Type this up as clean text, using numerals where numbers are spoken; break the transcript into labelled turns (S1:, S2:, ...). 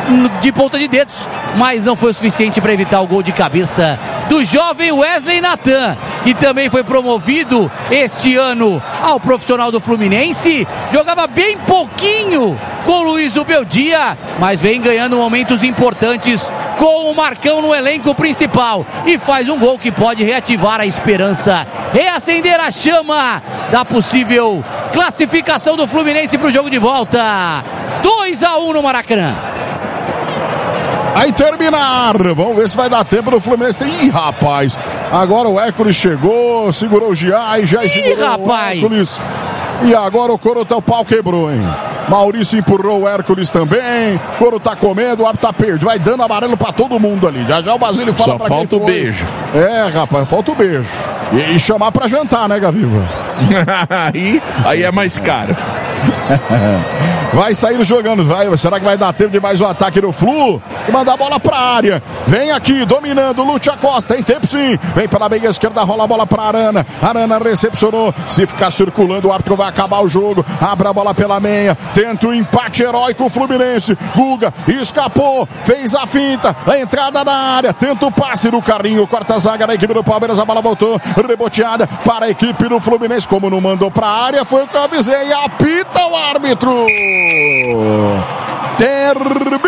S1: de ponta de dedos, mas não foi o suficiente para evitar o gol de cabeça do jovem Wesley Nathan, que também foi promovido este ano ao profissional do Fluminense. Jogava bem pouquinho com o Luiz Ubeldia, mas vem ganhando momentos importantes com o Marcão no elenco principal e faz um gol que pode reativar a esperança, reacender a chama da possível classificação do Fluminense para o jogo de volta. 2-1 no Maracanã.
S2: Aí terminar, vamos ver se vai dar tempo do Fluminense. Ih, rapaz, agora o Hércules chegou, segurou o Giai, já segurou
S1: rapaz.
S2: O Hércules. E agora o Coro, o pau quebrou, hein? Maurício empurrou o Hércules também. Coro tá comendo, o árbitro tá perdido. Vai dando amarelo pra todo mundo ali. Já já o Basílio fala pra quem foi.
S3: Só falta o beijo.
S2: É, rapaz, falta o beijo. E chamar pra jantar, né, Gaviva?
S3: aí é mais caro.
S2: Vai sair jogando, vai. Será que vai dar tempo de mais um ataque do Flu? Manda a bola pra área. Vem aqui, dominando, Lúcio Acosta. Tem tempo sim. Vem pela meia esquerda, rola a bola pra Arana. Arana recepcionou. Se ficar circulando, o árbitro vai acabar o jogo. Abre a bola pela meia. Tenta o empate heróico o Fluminense. Guga escapou. Fez a finta. A entrada na área. Tenta o passe do Carlinho. Corta a zaga da equipe do Palmeiras. A bola voltou. Reboteada para a equipe do Fluminense. Como não mandou pra área, foi o que eu avisei. Apita o árbitro. Termina.